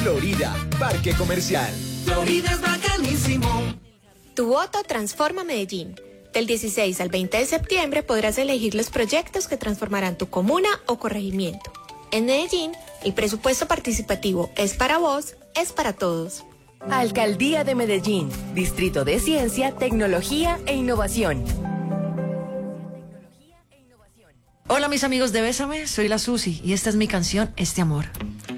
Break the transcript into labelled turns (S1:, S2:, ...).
S1: Florida, Parque Comercial.
S2: Florida es bacanísimo.
S3: Tu voto transforma Medellín. Del 16 al 20 de septiembre podrás elegir los proyectos que transformarán tu comuna o corregimiento. En Medellín, el presupuesto participativo es para vos, es para todos.
S4: Alcaldía de Medellín, Distrito de Ciencia, Tecnología e Innovación.
S5: Hola mis amigos de Bésame, soy la Susi y esta es mi canción Este Amor.